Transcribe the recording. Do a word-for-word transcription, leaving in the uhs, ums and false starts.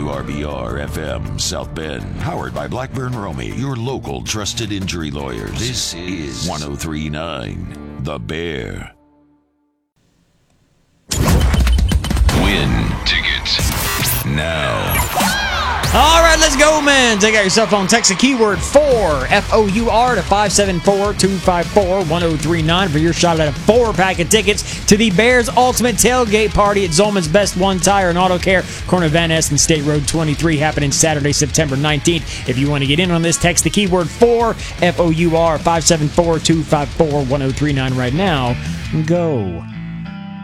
W R B R F M South Bend. Powered by Blackburn Romy, your local trusted injury lawyers. This is one oh three point nine The Bear. Win tickets now. All right, let's go, man. Take out your cell phone. Text the keyword four, F O U R, to five seven four, two five four, one oh three nine for your shot at a four-pack of tickets to the Bears Ultimate Tailgate Party at Zolman's Best One Tire and Auto Care, corner of Van Ness and State Road twenty-three, happening Saturday, September nineteenth. If you want to get in on this, text the keyword four, F O U R, five seven four, two five four, one oh three nine right now. Go.